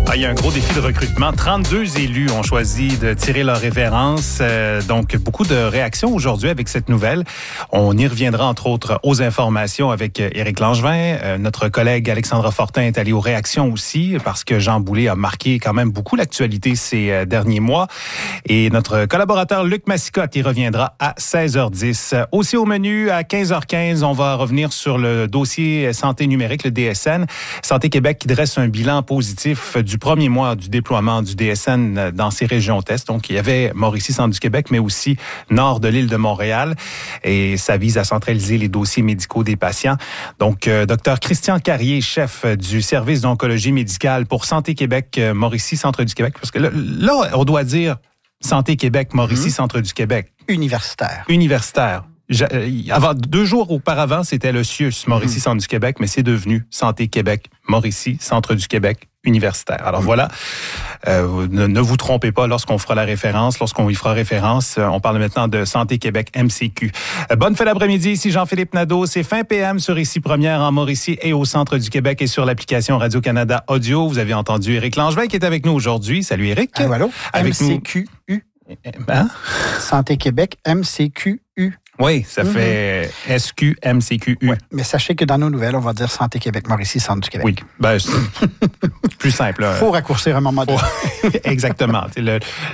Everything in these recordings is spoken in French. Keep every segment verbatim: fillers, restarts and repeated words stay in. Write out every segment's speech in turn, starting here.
Ah, il y a un gros défi de recrutement. trente-deux élus ont choisi de tirer leur révérence. Euh, donc, beaucoup de réactions aujourd'hui avec cette nouvelle. On y reviendra, entre autres, aux informations avec Éric Langevin. Euh, notre collègue Alexandra Fortin est allée aux réactions aussi parce que Jean Boulet a marqué quand même beaucoup l'actualité ces euh, derniers mois. Et notre collaborateur Luc Massicotte y reviendra à seize heures dix. Aussi au menu, à quinze heures quinze, on va revenir sur le dossier santé numérique, le D S N. Santé Québec qui dresse un bilan positif du premier mois du déploiement du D S N dans ces régions test. Donc, il y avait Mauricie, centre du Québec, mais aussi nord de l'île de Montréal. Et ça vise à centraliser les dossiers médicaux des patients. Donc, euh, docteur Christian Carrier, chef du service d'oncologie médicale pour Santé Québec, euh, Mauricie, centre du Québec. Parce que là, là on doit dire Santé Québec, Mauricie, mmh. centre du Québec. Universitaire. Universitaire. Avant, deux jours auparavant, c'était le C I U S, Mauricie, mmh. centre du Québec, mais c'est devenu Santé Québec, Mauricie, centre du Québec, universitaire. Alors mmh. voilà, euh, ne, ne vous trompez pas lorsqu'on fera la référence, lorsqu'on y fera référence, euh, on parle maintenant de Santé Québec, M C Q. Euh, bonne fin d'après-midi, ici Jean-Philippe Nadeau. C'est fin P M sur Ici Première en Mauricie et au centre du Québec et sur l'application Radio-Canada Audio. Vous avez entendu Éric Langevin qui est avec nous aujourd'hui. Salut Éric. Allô, allô. Avec M C Q U. Nous... Hein? Santé Québec, M C Q U. Oui, ça mm-hmm. fait S Q M C Q U. Ouais, mais sachez que dans nos nouvelles, on va dire Santé Québec, Mauricie, centre du Québec. Oui, ben, c'est plus simple. Il faut raccourcir un moment donné. Exactement. Le,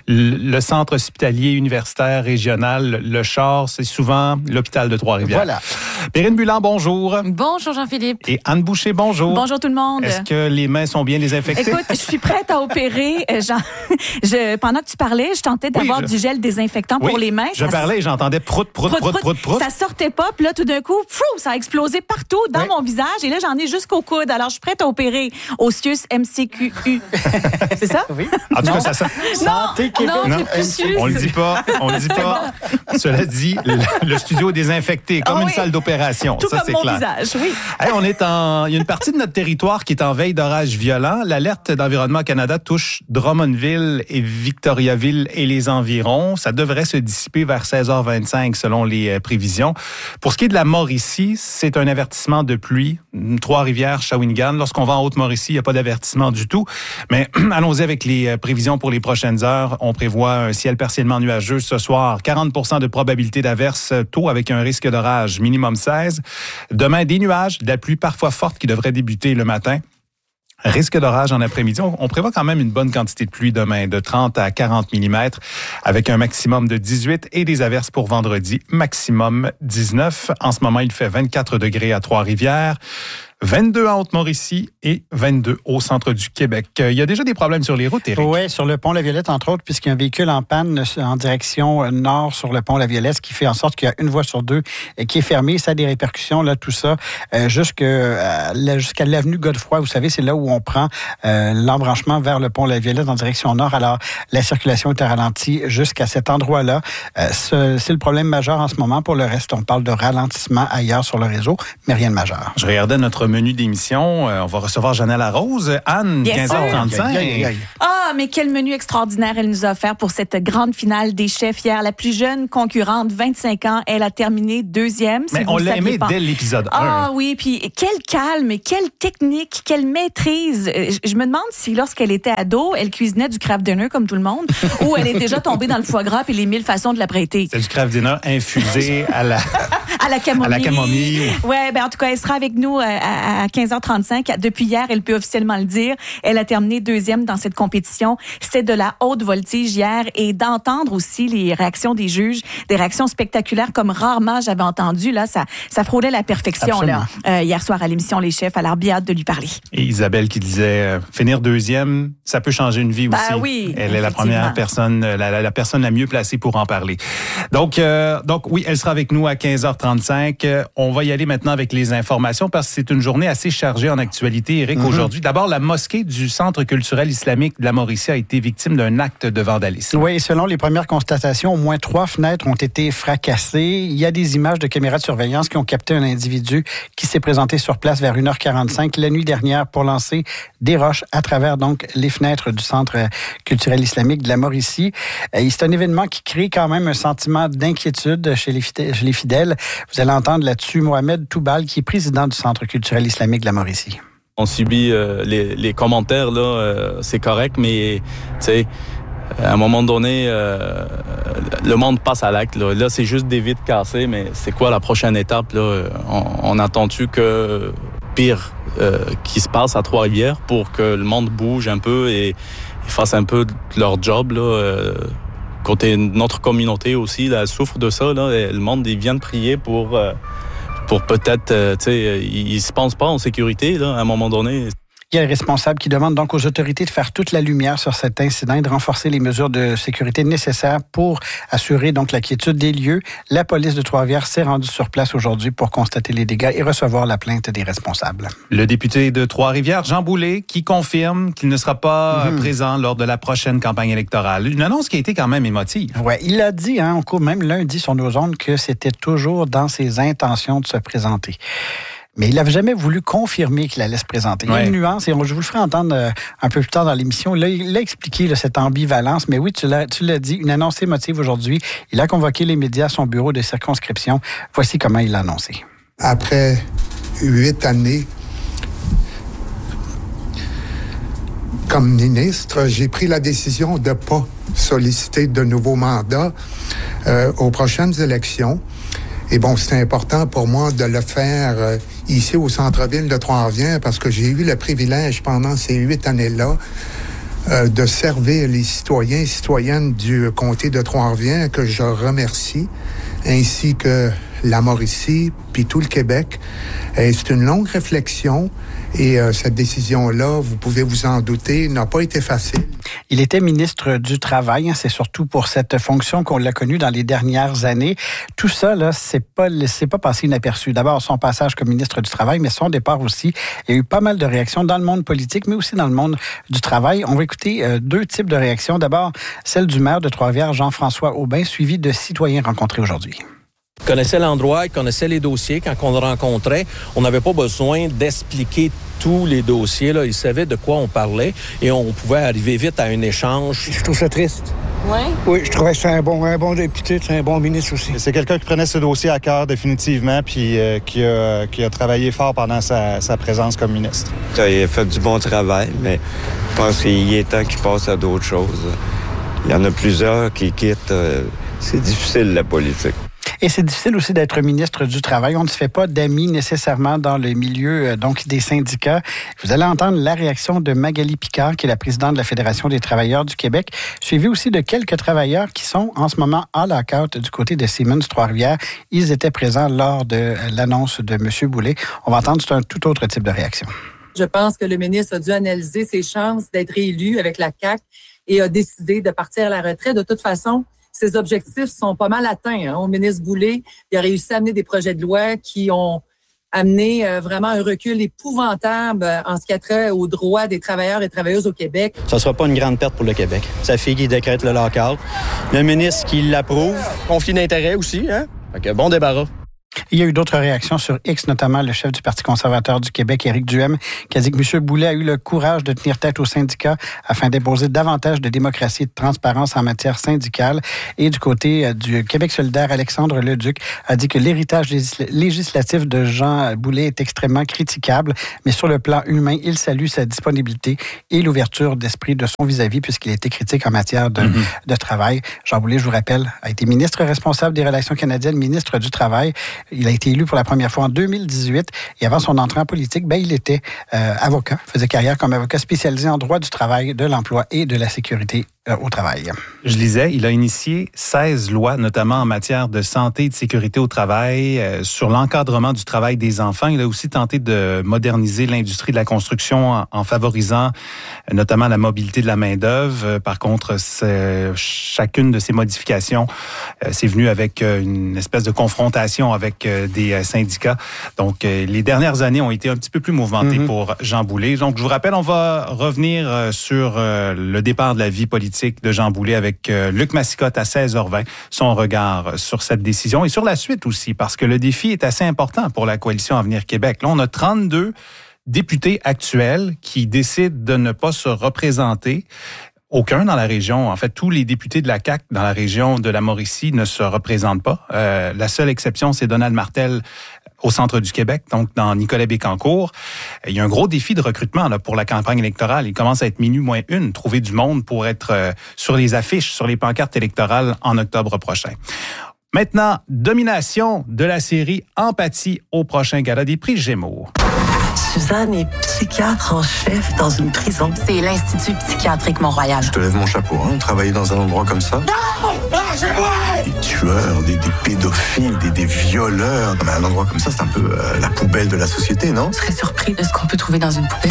le centre hospitalier universitaire régional, le C H A R, c'est souvent l'hôpital de Trois-Rivières. Voilà. Perrine Bulan, bonjour. Bonjour Jean-Philippe. Et Anne Boucher, bonjour. Bonjour tout le monde. Est-ce que les mains sont bien désinfectées? Écoute, je suis prête à opérer. Jean, je, pendant que tu parlais, je tentais d'avoir oui, je... du gel désinfectant oui, pour les mains. Je ça... parlais et j'entendais prout, prout, prout, prout, prout, prout. Ça sortait pas, puis là, tout d'un coup, frou, ça a explosé partout dans oui. mon visage. Et là, j'en ai jusqu'au coude. Alors, je suis prête à opérer au C I U S M C Q U. C'est ça? Oui. En tout cas, ça sent... Santé Québec. Non, non, c'est plus on le dit pas. On le dit pas. Cela dit, le, le studio est désinfecté, comme oh, une oui. salle d'opération. Tout ça, comme c'est mon clair. visage, oui. Hey, on est en... Il y a une partie de notre territoire qui est en veille d'orage violent. L'alerte d'Environnement Canada touche Drummondville et Victoriaville et les environs. Ça devrait se dissiper vers seize heures vingt-cinq selon les prévisions. Pour ce qui est de la Mauricie, c'est un avertissement de pluie. Trois-Rivières, Shawinigan. Lorsqu'on va en Haute-Mauricie, il n'y a pas d'avertissement du tout. Mais allons-y avec les prévisions pour les prochaines heures. On prévoit un ciel partiellement nuageux ce soir. quarante pour cent de probabilité d'averse tôt avec un risque d'orage minimum seize. Demain, des nuages, de la pluie parfois forte qui devrait débuter le matin. Risque d'orage en après-midi. On prévoit quand même une bonne quantité de pluie demain, de trente à quarante millimètres, avec un maximum de dix-huit et des averses pour vendredi, maximum dix-neuf. En ce moment, il fait vingt-quatre degrés à Trois-Rivières, vingt-deux en Haute-Mauricie et vingt-deux au centre du Québec. Il y a déjà des problèmes sur les routes, Éric? Oui, sur le pont La Violette, entre autres, puisqu'il y a un véhicule en panne en direction nord sur le pont La Violette, ce qui fait en sorte qu'il y a une voie sur deux qui est fermée. Ça a des répercussions, là, tout ça, euh, jusque, euh, jusqu'à l'avenue Godefroy. Vous savez, c'est là où on prend euh, l'embranchement vers le pont La Violette en direction nord. Alors, la circulation est ralentie jusqu'à cet endroit-là. Euh, ce, c'est le problème majeur en ce moment. Pour le reste, on parle de ralentissement ailleurs sur le réseau, mais rien de majeur. Je regardais notre menu d'émission. Euh, on va recevoir Janelle Arose. Anne, yes, quinze heures trente-cinq. Aïe, aïe, aïe. Ah, mais quel menu extraordinaire elle nous a offert pour cette grande finale des chefs hier. La plus jeune concurrente, vingt-cinq ans, elle a terminé deuxième. Mais si on l'a aimé dès l'épisode un. Ah oui, puis quel calme, quelle technique, quelle maîtrise. Je me demande si lorsqu'elle était ado, elle cuisinait du craft dinner comme tout le monde, ou elle est déjà tombée dans le foie gras et les mille façons de la prêter. C'est du craft dinner infusé à la... à la camomille. À la camomille. Ouais, ben en tout cas, elle sera avec nous à, à quinze heures trente-cinq. Depuis hier, elle peut officiellement le dire. Elle a terminé deuxième dans cette compétition. C'était de la haute voltige hier et d'entendre aussi les réactions des juges, des réactions spectaculaires comme rarement j'avais entendu. Là, ça, ça frôlait la perfection là, euh, hier soir à l'émission Les Chefs. Alors, bien hâte de lui parler. Et Isabelle qui disait euh, finir deuxième, ça peut changer une vie ben aussi. Oui, elle est la première personne, la, la, la personne la mieux placée pour en parler. Donc, euh, donc oui, elle sera avec nous à quinze heures trente-cinq. Euh, on va y aller maintenant avec les informations parce que c'est une journée assez chargée en actualité, Éric, mm-hmm. aujourd'hui. D'abord, la mosquée du Centre culturel islamique de la Mauricie a été victime d'un acte de vandalisme. Oui, selon les premières constatations, au moins trois fenêtres ont été fracassées. Il y a des images de caméras de surveillance qui ont capté un individu qui s'est présenté sur place vers une heure quarante-cinq la nuit dernière pour lancer des roches à travers donc les fenêtres du Centre culturel islamique de la Mauricie. Et c'est un événement qui crée quand même un sentiment d'inquiétude chez les fidèles. Chez les fidèles. Vous allez entendre là-dessus Mohamed Toubal, qui est président du Centre culturel islamique de la Mauricie. On subit euh, les, les commentaires, là, euh, c'est correct, mais tu sais, à un moment donné, euh, le monde passe à l'acte. Là, là c'est juste des vitres cassées, mais c'est quoi la prochaine étape? Là? On, on attend-tu que pire euh, qui se passe à Trois-Rivières pour que le monde bouge un peu et, et fasse un peu de leur job, là, euh, côté notre communauté aussi, là, elle souffre de ça. Là, et le monde, il vient de prier pour... Euh, pour peut-être, euh, tu sais, ils ne se pensent pas en sécurité, là, à un moment donné. Il y a les responsables qui demandent donc aux autorités de faire toute la lumière sur cet incident et de renforcer les mesures de sécurité nécessaires pour assurer donc la quiétude des lieux. La police de Trois-Rivières s'est rendue sur place aujourd'hui pour constater les dégâts et recevoir la plainte des responsables. Le député de Trois-Rivières, Jean Boulet, qui confirme qu'il ne sera pas mmh. présent lors de la prochaine campagne électorale. Une annonce qui a été quand même émotive. Oui, il a dit, hein, au cours même lundi sur nos ondes, que c'était toujours dans ses intentions de se présenter. Mais il n'avait jamais voulu confirmer qu'il allait se présenter. Il y a une nuance, et je vous le ferai entendre euh, un peu plus tard dans l'émission. Là, il a expliqué là, cette ambivalence, mais oui, tu l'as, tu l'as dit, une annonce émotive aujourd'hui. Il a convoqué les médias à son bureau de circonscription. Voici comment il l'a annoncé. Après huit années comme ministre, j'ai pris la décision de ne pas solliciter de nouveaux mandats euh, aux prochaines élections. Et bon, c'est important pour moi de le faire euh, ici au centre-ville de Trois-Rivières parce que j'ai eu le privilège pendant ces huit années-là euh, de servir les citoyens et citoyennes du comté de Trois-Rivières que je remercie, ainsi que la Mauricie, puis tout le Québec. Et c'est une longue réflexion et euh, cette décision-là, vous pouvez vous en douter, n'a pas été facile. Il était ministre du Travail. Hein, c'est surtout pour cette fonction qu'on l'a connu dans les dernières années. Tout ça, là, c'est pas, c'est pas passé inaperçu. D'abord, son passage comme ministre du Travail, mais son départ aussi. Il y a eu pas mal de réactions dans le monde politique, mais aussi dans le monde du travail. On va écouter euh, deux types de réactions. D'abord, celle du maire de Trois-Rivières, Jean-François Aubin, suivi de citoyens rencontrés aujourd'hui. Il connaissait l'endroit, il connaissait les dossiers. Quand on le rencontrait, on n'avait pas besoin d'expliquer tous les dossiers. Là. Il savait de quoi on parlait et on pouvait arriver vite à un échange. Je trouve ça triste. Oui? Oui, je trouvais que c'est un bon, un bon député, c'est un bon ministre aussi. C'est quelqu'un qui prenait ce dossier à cœur définitivement puis euh, qui, a, qui a travaillé fort pendant sa, sa présence comme ministre. Il a fait du bon travail, mais je pense qu'il est temps qu'il passe à d'autres choses. Il y en a plusieurs qui quittent. C'est difficile, la politique. Et c'est difficile aussi d'être ministre du Travail. On ne se fait pas d'amis nécessairement dans le milieu euh, donc des syndicats. Vous allez entendre la réaction de Magali Picard, qui est la présidente de la Fédération des travailleurs du Québec, suivie aussi de quelques travailleurs qui sont en ce moment à lockout du côté de Siemens Trois-Rivières. Ils étaient présents lors de l'annonce de M. Boulet. On va entendre, c'est un tout autre type de réaction. Je pense que le ministre a dû analyser ses chances d'être réélu avec la C A Q et a décidé de partir à la retraite. De toute façon, ses objectifs sont pas mal atteints. Hein. Au ministre Boulet, il a réussi à amener des projets de loi qui ont amené euh, vraiment un recul épouvantable euh, en ce qui a trait aux droits des travailleurs et travailleuses au Québec. Ça sera pas une grande perte pour le Québec. Sa fille qui décrète le lock-out, le ministre qui l'approuve, conflit d'intérêts aussi, hein? Fait que bon débarras. Il y a eu d'autres réactions sur X, notamment le chef du Parti conservateur du Québec, Éric Duhem, qui a dit que M. Boulet a eu le courage de tenir tête aux syndicats afin d'imposer davantage de démocratie et de transparence en matière syndicale. Et du côté du Québec solidaire, Alexandre Leduc a dit que l'héritage législatif de Jean Boulet est extrêmement critiquable, mais sur le plan humain, il salue sa disponibilité et l'ouverture d'esprit de son vis-à-vis, puisqu'il a été critique en matière de, mm-hmm. de travail. Jean Boulet, je vous rappelle, a été ministre responsable des Relations canadiennes, ministre du Travail. Il a été élu pour la première fois en deux mille dix-huit et avant son entrée en politique, ben, il était euh, avocat, faisait carrière comme avocat spécialisé en droit du travail, de l'emploi et de la sécurité euh, au travail. Je lisais, il a initié seize lois, notamment en matière de santé et de sécurité au travail, euh, sur l'encadrement du travail des enfants. Il a aussi tenté de moderniser l'industrie de la construction en, en favorisant euh, notamment la mobilité de la main-d'œuvre. Euh, par contre, chacune de ces modifications, euh, c'est venu avec euh, une espèce de confrontation avec euh, des euh, syndicats. Donc, euh, les dernières années ont été un petit peu plus mouvementées mm-hmm. pour Jean Boulet. Donc, je vous rappelle, on va revenir euh, sur euh, le départ de la vie politique de Jean Boulet avec euh, Luc Massicotte à seize heures vingt, son regard sur cette décision et sur la suite aussi, parce que le défi est assez important pour la Coalition Avenir Québec. Là, on a trente-deux députés actuels qui décident de ne pas se représenter Aucun dans la région. En fait, tous les députés de la C A Q dans la région de la Mauricie ne se représentent pas. Euh, la seule exception, c'est Donald Martel au centre du Québec, donc dans Nicolet-Bécancour. Il y a un gros défi de recrutement là, pour la campagne électorale. Il commence à être minuit moins une, trouver du monde pour être euh, sur les affiches, sur les pancartes électorales en octobre prochain. Maintenant, domination de la série Empathie au prochain gala des prix Gémeaux. Suzanne est psychiatre en chef dans une prison. C'est l'Institut psychiatrique Mont-Royal. Je te lève mon chapeau, hein, travailler dans un endroit comme ça. Non! Lâchez-moi! Des tueurs, des, des pédophiles, des, des violeurs. Mais un endroit comme ça, c'est un peu euh, la poubelle de la société, non? Je serais surpris de ce qu'on peut trouver dans une poubelle.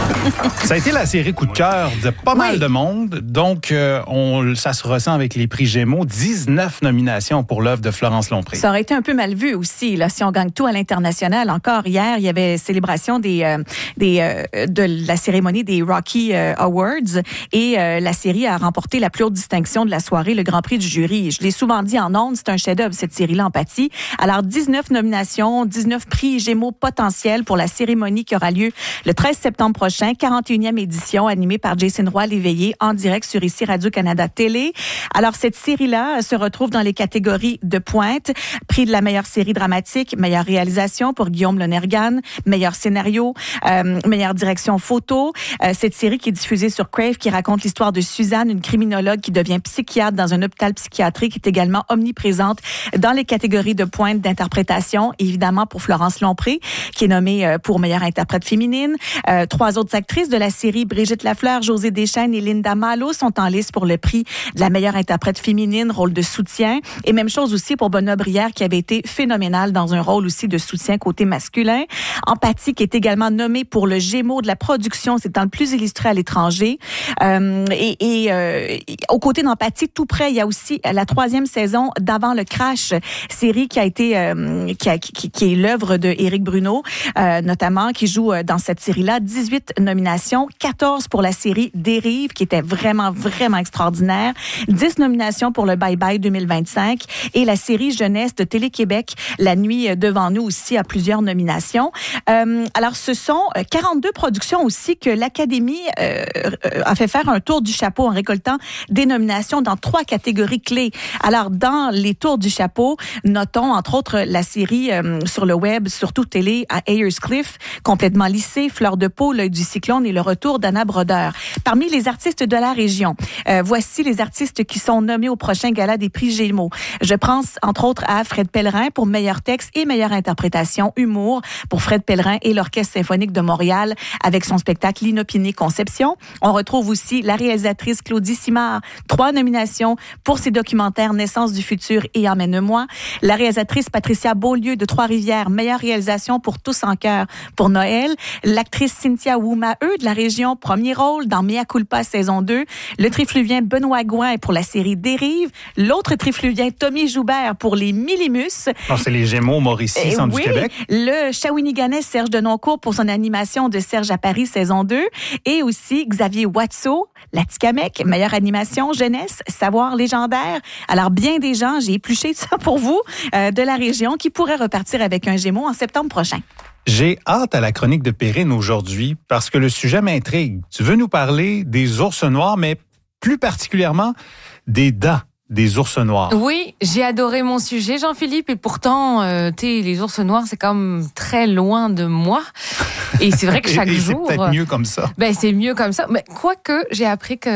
Ça a été la série coup de cœur de pas oui. mal de monde. Donc, euh, on, ça se ressent avec les prix Gémeaux. dix-neuf nominations pour l'œuvre de Florence Lompré. Ça aurait été un peu mal vu aussi, là, si on gagne tout à l'international. Encore hier, il y avait célébration des, euh, des, euh, de la cérémonie des Rocky euh, Awards et euh, la série a remporté la plus haute distinction de la soirée, le Grand Prix du jury. Je l'ai souvent dit en ondes, c'est un chef-d'œuvre, cette série-là, Empathie. Alors, dix-neuf nominations, dix-neuf prix Gémeaux potentiels pour la cérémonie qui aura lieu le treize septembre prochain, quarante et unième édition, animée par Jason Roy-Léveillé en direct sur ici Radio-Canada Télé. Alors, cette série-là se retrouve dans les catégories de pointe. Prix de la meilleure série dramatique, meilleure réalisation pour Guillaume Lonergan, meilleur scénario, euh, meilleure direction photo. Euh, cette série qui est diffusée sur Crave, qui raconte l'histoire de Suzanne, une criminologue qui devient psychiatre dans un hôpital psychiatrique, qui est également omniprésente dans les catégories de pointe d'interprétation. Évidemment, pour Florence Lompré, qui est nommée pour meilleure interprète féminine. Euh, trois autres actrices de la série, Brigitte Lafleur, Josée Deschênes et Linda Malo, sont en lice pour le prix de la meilleure interprète féminine, rôle de soutien. Et même chose aussi pour Benoît Brière, qui avait été phénoménal dans un rôle aussi de soutien côté masculin. Empathie, qui est également nommé pour le Gémeaux de la production, c'est dans le plus illustré à l'étranger. Euh, et et euh, aux côtés d'Empathie, tout près, il y a aussi la troisième saison d'Avant le Crash, série qui a été euh, qui, a, qui, qui est l'œuvre de Éric Bruno, euh, notamment, qui joue dans cette série-là. dix-huit nominations, quatorze pour la série Dérive, qui était vraiment, vraiment extraordinaire. dix nominations pour le Bye Bye deux mille vingt-cinq et la série jeunesse de Télé-Québec, La Nuit devant nous aussi, a plusieurs nominations. Euh, alors, ce sont quarante-deux productions aussi que l'Académie euh, a fait faire un tour du chapeau en récoltant des nominations dans trois catégories clés. Alors, dans les tours du chapeau, notons entre autres la série euh, sur le web, surtout télé, à Ayers Cliff, complètement lissée, Fleur de peau, L'œil du cyclone et le retour d'Anna Brodeur. Parmi les artistes de la région, euh, voici les artistes qui sont nommés au prochain gala des prix Gémeaux. Je pense entre autres à Fred Pellerin pour meilleur texte et meilleure interprétation humour pour Fred Pellerin et l'Orchestre symphonique de Montréal avec son spectacle L'Inopiné Conception. On retrouve aussi la réalisatrice Claudie Simard, trois nominations pour ses documentaires Naissance du futur et Emmène-moi. La réalisatrice Patricia Beaulieu de Trois-Rivières, meilleure réalisation pour Tous en cœur pour Noël. L'actrice Cynthia Woumaheu de la région, premier rôle dans Mea Culpa saison deux. Le trifluvien Benoît Gouin pour la série Dérive. L'autre trifluvien Tommy Joubert pour les Millimus. Alors, c'est les Gémeaux Mauricie, centre oui, du Québec. Le Shawiniganais Serge Denoncourt pour son animation de Serge à Paris saison deux. Et aussi Xavier Watso, l'Atikamekw, meilleure animation jeunesse, savoir légendaire. Alors, bien des gens, j'ai épluché ça pour vous, euh, de la région qui pourraient repartir avec un Gémeaux en septembre prochain. J'ai hâte à la chronique de Perrine aujourd'hui parce que le sujet m'intrigue. Tu veux nous parler des ours noirs, mais plus particulièrement des dents des ours noirs. Oui, j'ai adoré mon sujet, Jean-Philippe, et pourtant, euh, tu sais, les ours noirs, c'est comme très loin de moi. Et c'est vrai que chaque et jour... c'est peut-être mieux comme ça. Ben, c'est mieux comme ça. Mais quoique, j'ai appris que